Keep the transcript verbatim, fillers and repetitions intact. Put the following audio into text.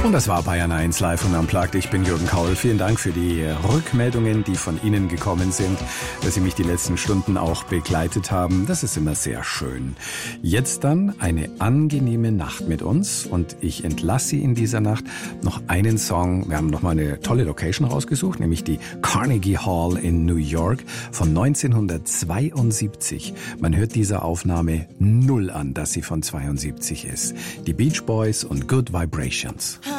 Und das war Bayern eins Live und Unplugged. Ich bin Jürgen Kaul. Vielen Dank für die Rückmeldungen, die von Ihnen gekommen sind, dass Sie mich die letzten Stunden auch begleitet haben. Das ist immer sehr schön. Jetzt dann eine angenehme Nacht mit uns und ich entlasse Sie in dieser Nacht noch einen Song. Wir haben noch mal eine tolle Location rausgesucht, nämlich die Carnegie Hall in New York von neunzehnhundertzweiundsiebzig. Man hört dieser Aufnahme null an, dass sie von zweiundsiebzig ist. Die Beach Boys und Good Vibrations.